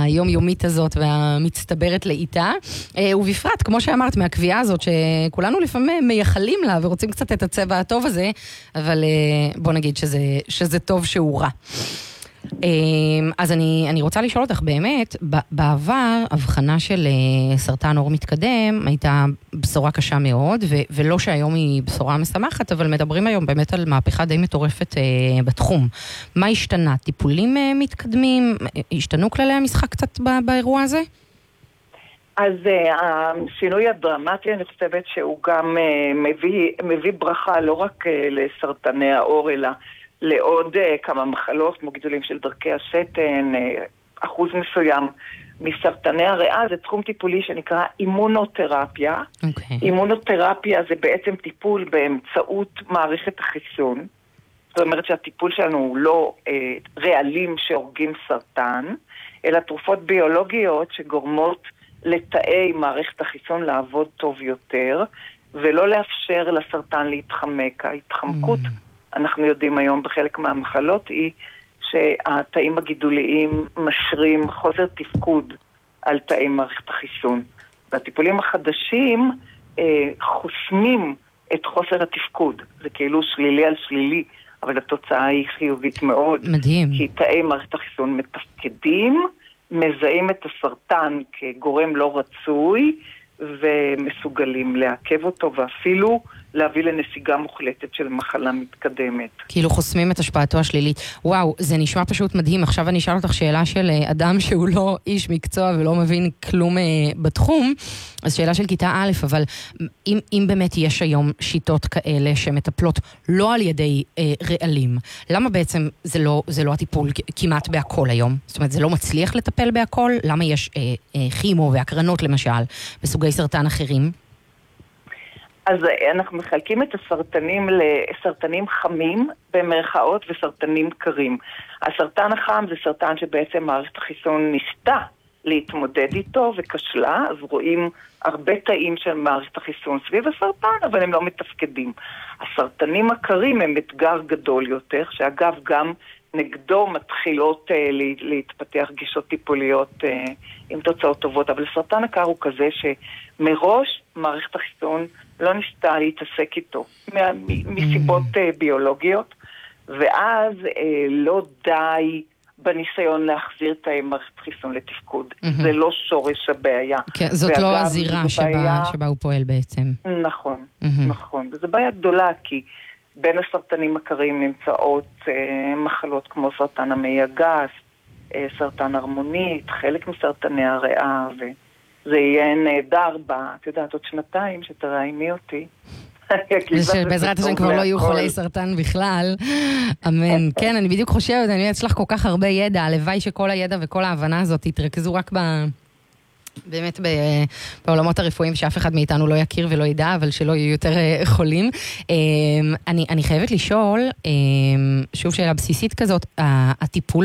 היומיומית הזאת והמצטברת לאיתה, ובפרט, כמו שאמרת, מהקביעה הזאת שכולנו לפעמים מייחלים לה ורוצים קצת את הצבע הטוב הזה, אבל בוא נגיד שזה טוב שהוא רע. אז אני רוצה לשאול אותך באמת, בעבר הבחנה של סרטן עור מתקדם הייתה בשורה קשה מאוד, ולא שהיום היא בשורה משמחת, אבל מדברים היום באמת על מהפכה די מטורפת בתחום. מה השתנה? טיפולים מתקדמים? השתנו כללי המשחק קצת באירוע הזה? אז השינוי הדרמטי, אני חושבת שהוא גם מביא ברכה לא רק לסרטני העור, אלא לעוד כמה מחלות, כמו גידולים של דרכי השתן, אחוז מסוים מסרטני הריאה. זה תחום טיפולי שנקרא אימונותרפיה. אימונותרפיה זה בעצם טיפול באמצעות מערכת החיסון. זאת אומרת שהטיפול שלנו הוא לא רעלים שהורגים סרטן, אלא תרופות ביולוגיות שגורמות לתאי מערכת החיסון לעבוד טוב יותר, ולא לאפשר לסרטן להתחמק. ההתחמקות, אנחנו יודעים היום בחלק מהמחלות, היא שהתאים הגידוליים משרים חוסר תפקוד על תאי מערכת החיסון. והטיפולים החדשים חוסמים את חוסר התפקוד. זה כאילו שלילי על שלילי, אבל התוצאה היא חיובית מאוד. מדהים. כי תאי מערכת החיסון מתפקדים, מזהים את הסרטן כגורם לא רצוי, ומסוגלים לעכב אותו, ואפילו להביא לנסיגה מוחלטת של מחלה מתקדמת. כאילו חוסמים את השפעתו השלילית. וואו, זה נשמע פשוט מדהים. עכשיו אני אשאל אותך שאלה של אדם שהוא לא איש מקצוע ולא מבין כלום בתחום, אז שאלה של כיתה א', אבל אם באמת יש היום שיטות כאלה שמטפלות לא על ידי רעלים, למה בעצם זה לא הטיפול כמעט בהכל היום? זאת אומרת, זה לא מצליח לטפל בהכל? למה יש כימו והקרנות למשל בסוגי סרטן אחרים? אז אנחנו מחלקים את הסרטנים לסרטנים חמים במרכאות וסרטנים קרים. הסרטן החם זה סרטן שבעצם מערכת החיסון ניסתה להתמודד איתו וכשלה, אז רואים הרבה תאים של מערכת החיסון סביב הסרטן, אבל הם לא מתפקדים. הסרטנים הקרים הם אתגר גדול יותר, שאגב גם נגדו מתחילות להתפתח גישות טיפוליות עם תוצאות טובות, אבל סרטן הקר הוא כזה שמראש מערכת החיסון לא ניסתה להתעסק איתו, מסיבות ביולוגיות, ואז לא די בניסיון להחזיר תאי מערכת חיסון לתפקוד. זה לא שורש הבעיה. כן, זאת לא הזירה שבה הוא פועל בעצם. נכון, נכון. וזו בעיה גדולה, כי בין הסרטנים הקרים נמצאות מחלות כמו סרטן המעי הגס, סרטן הרמונית, חלק מסרטני הריאה, וזה יהיה נהדר את יודעת, עוד שנתיים שתראייני אותי. שבעזרת השם כבר לא יהיו חולי סרטן בכלל. אמן. כן, אני בדיוק חושבת, אני אצלח כל כך הרבה ידע, הלוואי שכל הידע וכל ההבנה הזאת יתרכזו רק באמת בעולמות הרפואיים שאף אחד מאיתנו לא יכיר ולא ידע, אבל שלא יהיו יותר חולים. אני חייבת לשאול, שוב שאלה בסיסית כזאת, הטיפול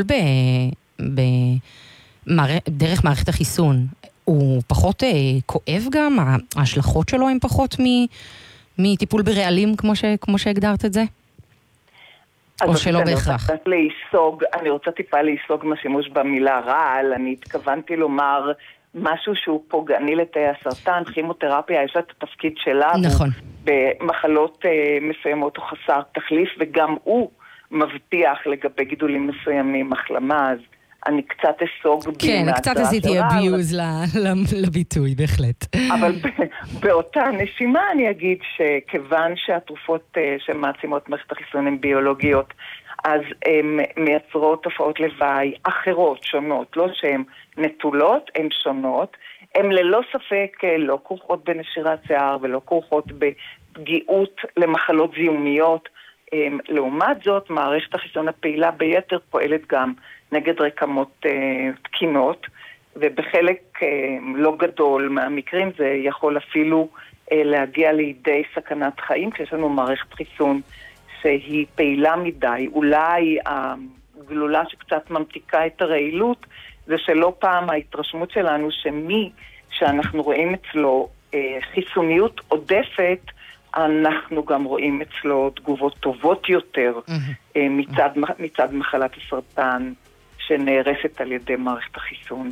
דרך מערכת החיסון, הוא פחות כואב גם? ההשלכות שלו הן פחות מטיפול ברעלים, כמו שהגדרת את זה? או שלא בהכרח? אני רוצה טיפה להיסוג מהשימוש במילה רעל. אני התכוונתי לומר משהו שהוא פוגעני לתאי הסרטן. כימותרפיה יש לה את התפקיד שלה. נכון. במחלות מסוימות הוא חסר תחליף, וגם הוא מבטיח לגבי גידולים מסוימים החלמה. אז אני קצת אסוג כן, קצת עשיתי אביוז לביטוי, בהחלט. אבל באותה נשימה אני אגיד שכיוון שהתרופות שמעצימות מערכת החיסון הן ביולוגיות, אז הן מייצרות תופעות לוואי אחרות, שונות, לא שהן נטולות, הן שונות. הן ללא ספק לא כרוכות בנשירת שיער ולא כרוכות בפגיעות למחלות זיהומיות. לעומת זאת, מערכת החיסון הפעילה ביתר פועלת גם נגד רקמות תקינות, ובחלק לא גדול מהמקרים זה יכול אפילו להגיע לידי סכנת חיים, כשיש לנו מערכת חיסון שהיא פעילה מדי. אולי הגלולה שקצת ממתיקה את הרעילות, זה שלא פעם ההתרשמות שלנו שמי שאנחנו רואים אצלו חיסוניות עודפת, אנחנו גם רואים אצלו תגובות טובות יותר מצד מחלת הסרטן שנערפת על ידי מערכת החיסון.